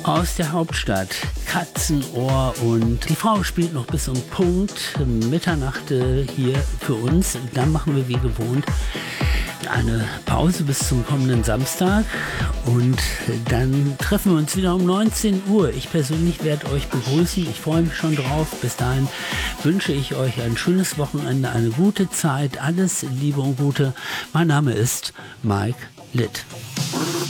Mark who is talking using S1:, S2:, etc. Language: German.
S1: Aus der Hauptstadt, Katzenohr, und die Frau spielt noch bis um Punkt Mitternacht hier für uns. Dann machen wir wie gewohnt eine Pause bis zum kommenden Samstag und dann treffen wir uns wieder um 19 Uhr. Ich persönlich werde euch begrüßen. Ich freue mich schon drauf. Bis dahin wünsche ich euch ein schönes Wochenende, eine gute Zeit, alles Liebe und Gute. Mein Name ist Mike Litt.